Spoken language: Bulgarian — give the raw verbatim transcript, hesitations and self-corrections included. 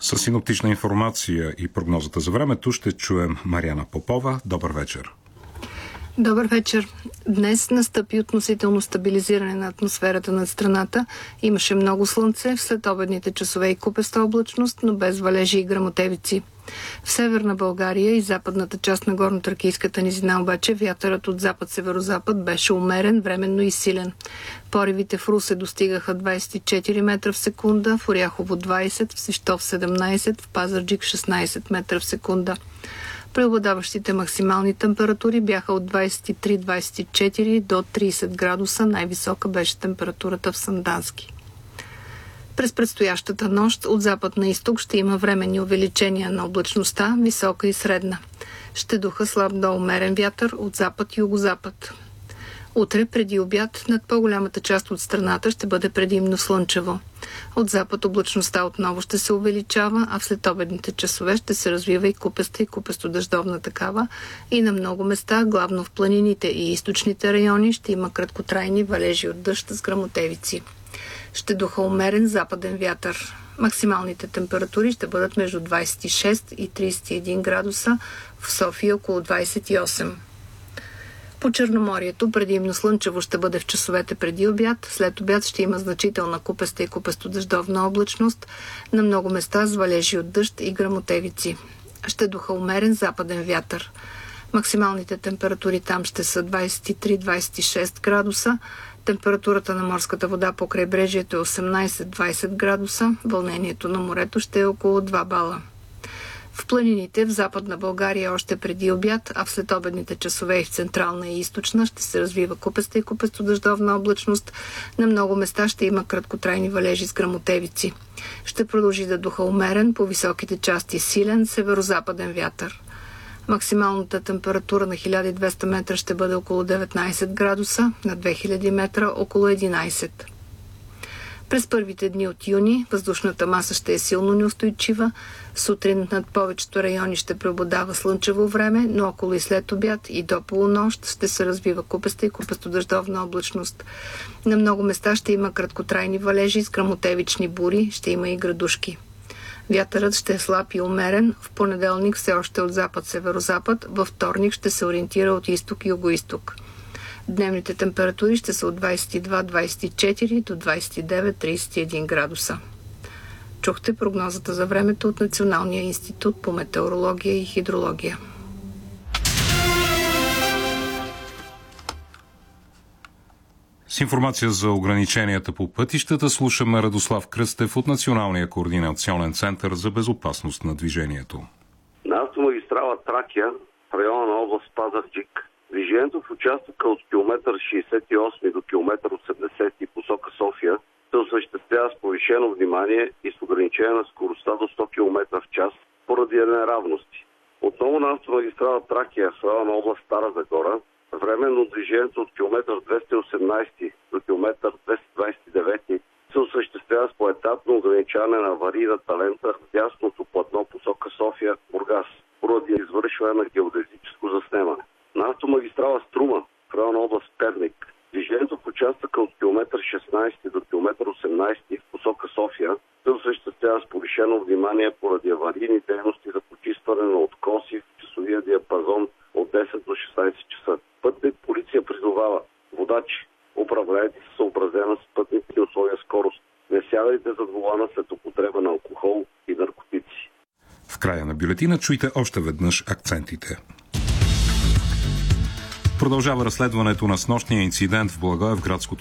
С синоптична информация и прогнозата за времето ще чуем Мариана Попова. Добър вечер. Добър вечер. Днес настъпи относително стабилизиране на атмосферата над страната. Имаше много слънце, в следобедните часове и купеста облачност, но без валежи и гръмотевици. В северна България и западната част на горно-тракийската низина обаче вятърът от запад-северозапад беше умерен, временно и силен. Поривите в Русе достигаха двадесет и четири метра в секунда, в Оряхово двадесет, в Свищов седемнадесет, в Пазарджик шестнадесет метра в секунда. Преобладаващите максимални температури бяха от двадесет и три до двадесет и четири до тридесет градуса. Най-висока беше температурата в Сандански. През предстоящата нощ от запад на изток ще има временни увеличения на облачността, висока и средна. Ще духа слаб до умерен вятър от запад и югозапад. Утре преди обяд над по-голямата част от страната ще бъде предимно слънчево. От запад облачността отново ще се увеличава, а в следобедните часове ще се развива и купеста и купесто-дъждовна такава. И на много места, главно в планините и източните райони, ще има краткотрайни валежи от дъжд с гръмотевици. Ще духа умерен западен вятър. Максималните температури ще бъдат между двадесет и шест и тридесет и един градуса, в София около двадесет и осем. По Черноморието предимно слънчево ще бъде в часовете преди обяд. След обяд ще има значителна купеста и купесто-дъждовна облачност, на много места с валежи от дъжд и гръмотевици. Ще духа умерен западен вятър. Максималните температури там ще са двадесет и три до двадесет и шест градуса. Температурата на морската вода по крайбрежието е осемнадесет до двадесет градуса. Вълнението на морето ще е около два бала. В планините в Западна България още преди обяд, а в следобедните часове и в Централна и Източна ще се развива купеста и купесто-дъждовна облачност. На много места ще има краткотрайни валежи с гръмотевици. Ще продължи да духа умерен, по високите части силен северозападен вятър. Максималната температура на хиляда и двеста метра ще бъде около деветнадесет градуса, на две хиляди метра около единадесет. През първите дни от юни въздушната маса ще е силно неустойчива. Сутрин над повечето райони ще преобладава слънчево време, но около и след обяд и до полунощ ще се развива купеста и купесто-дъждовна облачност. На много места ще има краткотрайни валежи с гръмотевични бури, ще има и градушки. Вятърът ще е слаб и умерен. В понеделник все още от запад-северозапад, във вторник ще се ориентира от изток и югоизток. Дневните температури ще са от двадесет и два до двадесет и четири до двадесет и девет до тридесет и един градуса. Чухте прогнозата за времето от Националния институт по метеорология и хидрология. С информация за ограниченията по пътищата слушаме Радослав Кръстев от Националния координационен център за безопасност на движението. На автомагистрала Тракия, в района на област Пазарджик, движението в участъка от километър шейсет и осем до километър осемдесет и посока София се осъществява с повишено внимание и с ограничение на скоростта до сто километра в час поради неравности. Отново на автомагистрала Тракия, в района на област Стара Загора, временно движението от километър двеста и осемнадесет до километър двеста двадесет и девет се осъществява с поетапно ограничаване на аварийната лента в дясното платно посока София-Бургас поради извършване на геодезическо заснемане. На автомагистрала Струма, в района на област Перник, движението в участъка от километър шестнадесет до километър осемнадесет в посока София се осъществява с повишено внимание поради аварийни дейности за почистване на откоси в часовия диапазон от десет до шестнадесет часа. Пътна полиция призовава водачи, управляйте се съобразено с пътните условия скорост. Не сядайте зад волана след употреба на алкохол и наркотици. В края на бюлетина чуйте още веднъж акцентите. Продължава разследването на снощния инцидент в Благоевградското